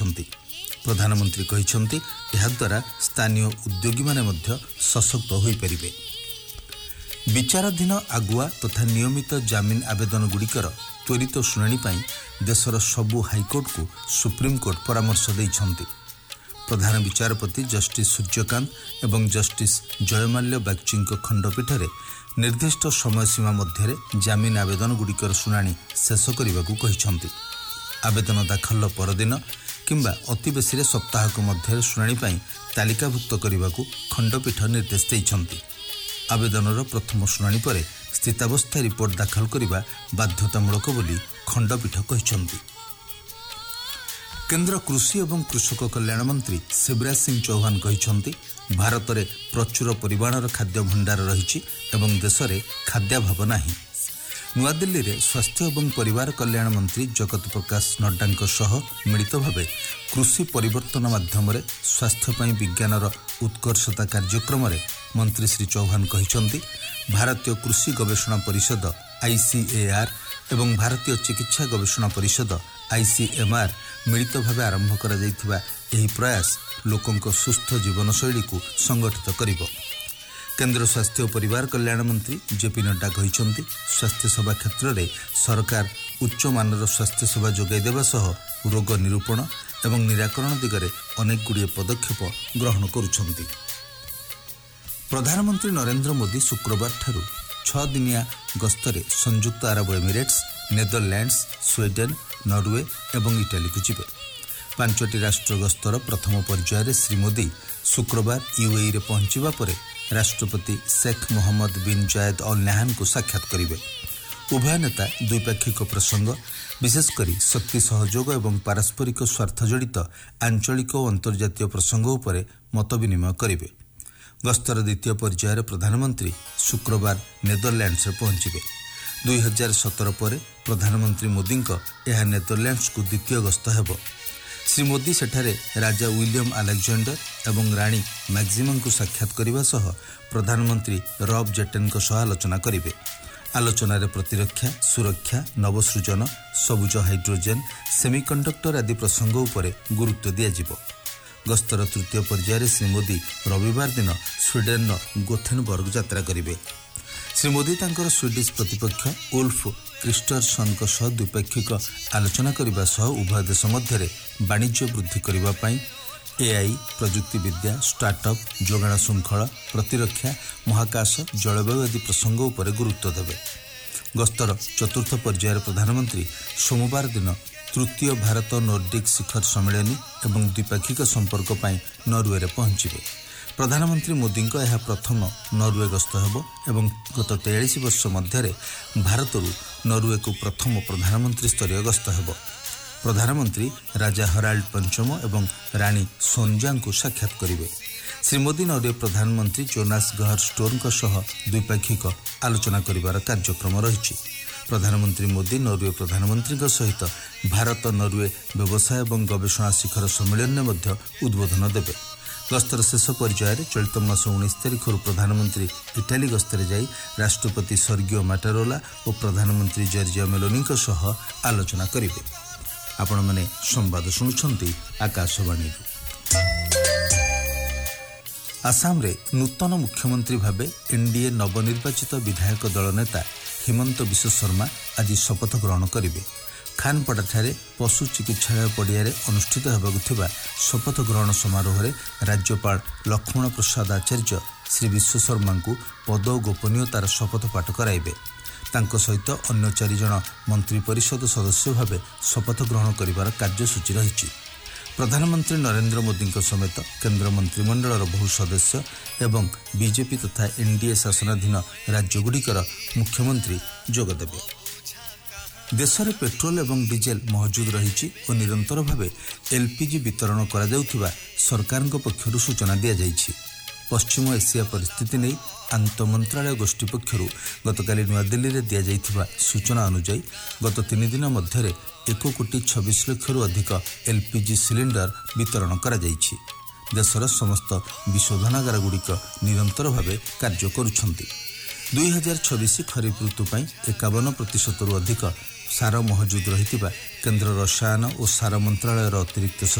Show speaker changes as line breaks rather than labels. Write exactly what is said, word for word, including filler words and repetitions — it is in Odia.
ଦେଇଛନ୍ତି। ପ୍ରଧାନମନ୍ତ୍ରୀ କହିଛନ୍ତି ଏହାଦ୍ୱାରା ସ୍ଥାନୀୟ ଉଦ୍ୟୋଗୀମାନେ ମଧ୍ୟ ସଶକ୍ତ ହୋଇପାରିବେ। ବିଚାରାଧୀନ ଆଗୁଆ ତଥା ନିୟମିତ ଜାମିନ ଆବେଦନଗୁଡ଼ିକର ତ୍ୱରିତ ଶୁଣାଣି ପାଇଁ ଦେଶର ସବୁ ହାଇକୋର୍ଟକୁ ସୁପ୍ରିମକୋର୍ଟ ପରାମର୍ଶ ଦେଇଛନ୍ତି। ପ୍ରଧାନ ବିଚାରପତି ଜଷ୍ଟିସ୍ ସୂର୍ଯ୍ୟକାନ୍ତ ଏବଂ ଜଷ୍ଟିସ୍ ଜୟମାଲ୍ୟ ବାଗ୍ଚୀଙ୍କ ଖଣ୍ଡପୀଠରେ ନିର୍ଦ୍ଦିଷ୍ଟ ସମୟସୀମା ମଧ୍ୟରେ ଜାମିନ ଆବେଦନଗୁଡ଼ିକର ଶୁଣାଣି ଶେଷ କରିବାକୁ କହିଛନ୍ତି। ଆବେଦନ ଦାଖଲର ପରଦିନ କିମ୍ବା ଅତି ବେଶୀରେ ସପ୍ତାହକ ମଧ୍ୟରେ ଶୁଣାଣି ପାଇଁ ତାଲିକାଭୁକ୍ତ କରିବାକୁ ଖଣ୍ଡପୀଠ ନିର୍ଦ୍ଦେଶ ଦେଇଛନ୍ତି। ଆବେଦନର ପ୍ରଥମ ଶୁଣାଣି ପରେ ସ୍ଥିତାବସ୍ଥା ରିପୋର୍ଟ ଦାଖଲ କରିବା ବାଧ୍ୟତାମୂଳକ ବୋଲି ଖଣ୍ଡପୀଠ କହିଛନ୍ତି। କେନ୍ଦ୍ର କୃଷି ଏବଂ କୃଷକ କଲ୍ୟାଣ ମନ୍ତ୍ରୀ ଶିବରାଜ ସିଂ ଚୌହାନ କହିଛନ୍ତି ଭାରତରେ ପ୍ରଚୁର ପରିମାଣର ଖାଦ୍ୟ ଭଣ୍ଡାର ରହିଛି ଏବଂ ଦେଶରେ ଖାଦ୍ୟାଭାବ ନାହିଁ। ନୂଆଦିଲ୍ଲୀରେ ସ୍ୱାସ୍ଥ୍ୟ ଏବଂ ପରିବାର କଲ୍ୟାଣ ମନ୍ତ୍ରୀ ଜଗତ ପ୍ରକାଶ ନଡ୍ଡାଙ୍କ ସହ ମିଳିତ ଭାବେ କୃଷି ପରିବର୍ତ୍ତନ ମାଧ୍ୟମରେ ସ୍ୱାସ୍ଥ୍ୟ ପାଇଁ ବିଜ୍ଞାନର ଉତ୍କର୍ଷତା କାର୍ଯ୍ୟକ୍ରମରେ ମନ୍ତ୍ରୀ ଶ୍ରୀ ଚୌହାନ କହିଛନ୍ତି ଭାରତୀୟ କୃଷି ଗବେଷଣା ପରିଷଦ ଆଇସିଏଆର୍ ଏବଂ ଭାରତୀୟ ଚିକିତ୍ସା ଗବେଷଣା ପରିଷଦ ଆଇସିଏମ୍ଆର୍ ମିଳିତ ଭାବେ ଆରମ୍ଭ କରାଯାଇଥିବା ଏହି ପ୍ରୟାସ ଲୋକଙ୍କ ସୁସ୍ଥ ଜୀବନଶୈଳୀକୁ ସଂଗଠିତ କରିବ। କେନ୍ଦ୍ର ସ୍ୱାସ୍ଥ୍ୟ ଓ ପରିବାର କଲ୍ୟାଣ ମନ୍ତ୍ରୀ ଜେପି ନଡ୍ଡା କହିଛନ୍ତି ସ୍ୱାସ୍ଥ୍ୟ ସେବା କ୍ଷେତ୍ରରେ ସରକାର ଉଚ୍ଚମାନର ସ୍ୱାସ୍ଥ୍ୟ ସେବା ଯୋଗାଇ ଦେବା ସହ ରୋଗ ନିରୂପଣ ଏବଂ ନିରାକରଣ ଦିଗରେ ଅନେକ ଗୁଡ଼ିଏ ପଦକ୍ଷେପ ଗ୍ରହଣ କରୁଛନ୍ତି। ପ୍ରଧାନମନ୍ତ୍ରୀ ନରେନ୍ଦ୍ର ମୋଦି ଶୁକ୍ରବାରଠାରୁ ଛଅ ଦିନିଆ ଗସ୍ତରେ ସଂଯୁକ୍ତ ଆରବ ଏମିରେଟ୍ସ, ନେଦରଲ୍ୟାଣ୍ଡସ୍, ସ୍ୱିଡେନ୍, ନରୱେ ଏବଂ ଇଟାଲୀକୁ ଯିବେ। ପାଞ୍ଚଟି ରାଷ୍ଟ୍ର ଗସ୍ତର ପ୍ରଥମ ପର୍ଯ୍ୟାୟରେ ଶ୍ରୀ ମୋଦି ଶୁକ୍ରବାର ୟୁଏଇରେ ପହଞ୍ଚିବା ପରେ ରାଷ୍ଟ୍ରପତି Sheikh Mohammed bin Zayed all ନାହାନ୍ଙ୍କୁ ସାକ୍ଷାତ କରିବେ। ଉଭୟ ନେତା ଦ୍ୱିପାକ୍ଷିକ ପ୍ରସଙ୍ଗ ବିଶେଷ କରି ଶକ୍ତି ସହଯୋଗ ଏବଂ ପାରସ୍ପରିକ ସ୍ୱାର୍ଥ ଜଡ଼ିତ ଆଞ୍ଚଳିକ ଓ ଅନ୍ତର୍ଜାତୀୟ ପ୍ରସଙ୍ଗ ଉପରେ ମତ ବିନିମୟ କରିବେ। ଗସ୍ତର ଦ୍ୱିତୀୟ ପର୍ଯ୍ୟାୟରେ ପ୍ରଧାନମନ୍ତ୍ରୀ ଶୁକ୍ରବାର ନେଦରଲ୍ୟାଣ୍ଡସରେ ପହଞ୍ଚିବେ। ଦୁଇ ହଜାର ସତର ପରେ ପ୍ରଧାନମନ୍ତ୍ରୀ ମୋଦିଙ୍କ ଏହା ନେଦରଲ୍ୟାଣ୍ଡସକୁ ଦ୍ୱିତୀୟ ଗସ୍ତ ହେବ। ଶ୍ରୀ ମୋଦି ସେଠାରେ ରାଜା ୱିଲିୟମ ଆଲେକ୍ଜାଣ୍ଡର ଏବଂ ରାଣୀ ମ୍ୟାକ୍ସିମାଙ୍କୁ ସାକ୍ଷାତ କରିବା ସହ ପ୍ରଧାନମନ୍ତ୍ରୀ ରବ୍ ଜେଟେନଙ୍କ ସହ ଆଲୋଚନା କରିବେ। ଆଲୋଚନାରେ ପ୍ରତିରକ୍ଷା, ସୁରକ୍ଷା, ନବସୃଜନ, ସବୁଜ ହାଇଡ୍ରୋଜେନ୍, ସେମିକଣ୍ଡକ୍ଟର ଆଦି ପ୍ରସଙ୍ଗ ଉପରେ ଗୁରୁତ୍ୱ ଦିଆଯିବ। ଗସ୍ତର ତୃତୀୟ ପର୍ଯ୍ୟାୟରେ ଶ୍ରୀ ମୋଦି ରବିବାର ଦିନ ସ୍ୱିଡେନର ଗୋଥେନବର୍ଗ ଯାତ୍ରା କରିବେ। ଶ୍ରୀ ମୋଦି ତାଙ୍କର ସ୍ୱିଡିଶ ପ୍ରତିପକ୍ଷ ଉଲ୍ଫ କ୍ରିଷ୍ଟରସନଙ୍କ ସହ ଦ୍ୱିପାକ୍ଷିକ ଆଲୋଚନା କରିବା ସହ ଉଭୟ ଦେଶ ମଧ୍ୟରେ ବାଣିଜ୍ୟ ବୃଦ୍ଧି କରିବା ପାଇଁ ଏଆଇ, ପ୍ରଯୁକ୍ତିବିଦ୍ୟା, ଷ୍ଟାର୍ଟଅପ୍, ଯୋଗାଣ ଶୃଙ୍ଖଳ, ପ୍ରତିରକ୍ଷା, ମହାକାଶ, ଜଳବାୟୁ ଆଦି ପ୍ରସଙ୍ଗ ଉପରେ ଗୁରୁତ୍ୱ ଦେବେ। ଗସ୍ତର ଚତୁର୍ଥ ପର୍ଯ୍ୟାୟରେ ପ୍ରଧାନମନ୍ତ୍ରୀ ସୋମବାର ଦିନ ତୃତୀୟ ଭାରତ ନୋର୍ଡିକ୍ ଶିଖର ସମ୍ମିଳନୀ ଏବଂ ଦ୍ୱିପାକ୍ଷିକ ସମ୍ପର୍କ ପାଇଁ ନରୱେରେ ପହଞ୍ଚିବେ। ପ୍ରଧାନମନ୍ତ୍ରୀ ମୋଦିଙ୍କ ଏହା ପ୍ରଥମ ନରୱେ ଗସ୍ତ ହେବ ଏବଂ ଗତ ତେୟାଳିଶ ବର୍ଷ ମଧ୍ୟରେ ଭାରତରୁ ନରୱେକୁ ପ୍ରଥମ ପ୍ରଧାନମନ୍ତ୍ରୀ ସ୍ତରୀୟ ଗସ୍ତ ହେବ। ପ୍ରଧାନମନ୍ତ୍ରୀ ରାଜା ହରାଲ୍ଡ ପଞ୍ଚମ ଏବଂ ରାଣୀ ସୋନଜାଙ୍କୁ ସାକ୍ଷାତ କରିବେ। ଶ୍ରୀ ମୋଦି ନରୱେ ପ୍ରଧାନମନ୍ତ୍ରୀ ଜୋନାସ୍ ଗହର ଷ୍ଟୋରଙ୍କ ସହ ଦ୍ୱିପାକ୍ଷିକ ଆଲୋଚନା କରିବାର କାର୍ଯ୍ୟକ୍ରମ ରହିଛି। ପ୍ରଧାନମନ୍ତ୍ରୀ ମୋଦି ନରୱେ ପ୍ରଧାନମନ୍ତ୍ରୀଙ୍କ ସହିତ ଭାରତ ନରୱେ ବ୍ୟବସାୟ ଏବଂ ଗବେଷଣା ଶିଖର ସମ୍ମିଳନୀରେ ମଧ୍ୟ ଉଦ୍ବୋଧନ ଦେବେ। ଗସ୍ତର ଶେଷ ପର୍ଯ୍ୟାୟରେ ଚଳିତ ମାସ ଉଣେଇଶ ତାରିଖରୁ ପ୍ରଧାନମନ୍ତ୍ରୀ ଇଟାଲୀ ଗସ୍ତରେ ଯାଇ ରାଷ୍ଟ୍ରପତି ସର୍ଗିଓ ମାଟାରୋଲା ଓ ପ୍ରଧାନମନ୍ତ୍ରୀ ଜର୍ଜିଆ ମେଲୋନିଙ୍କ ସହ ଆଲୋଚନା କରିବେ। ଆପଣମାନେ ସମ୍ବାଦ ଶୁଣୁଛନ୍ତି ଆକାଶବାଣୀରୁ। ଆସାମରେ ନୂତନ ମୁଖ୍ୟମନ୍ତ୍ରୀ ଭାବେ ଏନ୍ଡିଏ ନବନିର୍ବାଚିତ ବିଧାୟକ ଦଳ ନେତା ହିମନ୍ତ ବିଶ୍ବ ଶର୍ମା ଆଜି ଶପଥ ଗ୍ରହଣ କରିବେ। ଖାନପଡ଼ାଠାରେ ପଶୁ ଚିକିତ୍ସାଳୟ ପଡ଼ିଆରେ ଅନୁଷ୍ଠିତ ହେବାକୁ ଥିବା ଶପଥ ଗ୍ରହଣ ସମାରୋହରେ ରାଜ୍ୟପାଳ ଲକ୍ଷ୍ମଣ ପ୍ରସାଦ ଆଚାର୍ଯ୍ୟ ଶ୍ରୀ ବିଶ୍ବ ଶର୍ମାଙ୍କୁ ପଦ ଓ ଗୋପନୀୟତାର ଶପଥ ପାଠ କରାଇବେ। ତାଙ୍କ ସହିତ ଅନ୍ୟ ଚାରିଜଣ ମନ୍ତ୍ରୀ ପରିଷଦ ସଦସ୍ୟ ଭାବେ ଶପଥ ଗ୍ରହଣ କରିବାର କାର୍ଯ୍ୟସୂଚୀ ରହିଛି। ପ୍ରଧାନମନ୍ତ୍ରୀ ନରେନ୍ଦ୍ର ମୋଦିଙ୍କ ସମେତ କେନ୍ଦ୍ର ମନ୍ତ୍ରିମଣ୍ଡଳର ବହୁ ସଦସ୍ୟ ଏବଂ ବିଜେପି ତଥା ଏନ୍ଡିଏ ଶାସନାଧୀନ ରାଜ୍ୟଗୁଡ଼ିକର ମୁଖ୍ୟମନ୍ତ୍ରୀ ଯୋଗଦେବେ। ଦେଶରେ ପେଟ୍ରୋଲ ଏବଂ ଡିଜେଲ ମହଜୁଦ ରହିଛି ଓ ନିରନ୍ତର ଭାବେ ଏଲ୍ପିଜି ବିତରଣ କରାଯାଉଥିବା ସରକାରଙ୍କ ପକ୍ଷରୁ ସୂଚନା ଦିଆଯାଇଛି। ପଶ୍ଚିମ ଏସିଆ ପରିସ୍ଥିତି ନେଇ ଆନ୍ତଃ ମନ୍ତ୍ରାଳୟ ଗୋଷ୍ଠୀ ପକ୍ଷରୁ ଗତକାଲି ନୂଆଦିଲ୍ଲୀରେ ଦିଆଯାଇଥିବା ସୂଚନା ଅନୁଯାୟୀ ଗତ ତିନି ଦିନ ମଧ୍ୟରେ ଏକ କୋଟି ଛବିଶ ଲକ୍ଷରୁ ଅଧିକ ଏଲ୍ପିଜି ସିଲିଣ୍ଡର ବିତରଣ କରାଯାଇଛି। ଦେଶର ସମସ୍ତ ବିଶୋଧନାଗାରଗୁଡ଼ିକ ନିରନ୍ତର ଭାବେ କାର୍ଯ୍ୟ କରୁଛନ୍ତି। ଦୁଇ ହଜାର ଛବିଶ ଖରିଫ ଋତୁ ପାଇଁ ଏକାବନ ପ୍ରତିଶତରୁ ଅଧିକ ସାର ମହଜୁଦ ରହିଥିବା କେନ୍ଦ୍ର ରସାୟନ ଓ ସାର ମନ୍ତ୍ରାଳୟର ଅତିରିକ୍ତ